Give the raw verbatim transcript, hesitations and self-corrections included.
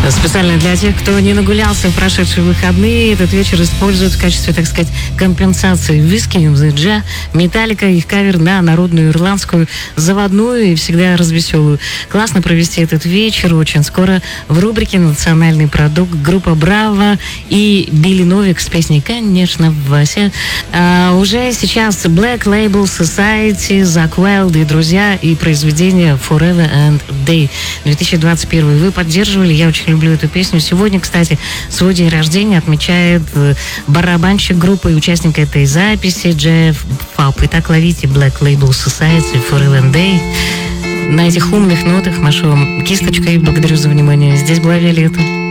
Специально для тех, кто не нагулялся в прошедшие выходные, этот вечер используют в качестве, так сказать, компенсации виски, The Jar, Металлика, их кавер на народную ирландскую заводную и всегда развеселую. Классно провести этот вечер. Очень скоро в рубрике «Национальный продукт» группа «Браво» и Билли Новик с песней «Конечно, Вася». А, уже сейчас Black Label Society, Зак Уайлд и друзья, и произведение Forever and Day две тысячи двадцать первый. Вы поддерживали, я очень люблю эту песню. Сегодня, кстати, свой день рождения отмечает барабанщик группы и участник этой записи Джефф Фаб. Итак, ловите Black Label Society, Forever and Day. На этих умных нотах машу вам кисточкой. Благодарю за внимание. Здесь была Виолетта.